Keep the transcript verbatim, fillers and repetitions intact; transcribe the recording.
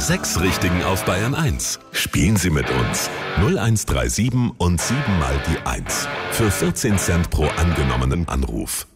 sechs Richtigen auf Bayern eins. Spielen Sie mit uns. null eins drei sieben und sieben mal die eins. Für vierzehn Cent pro angenommenen Anruf.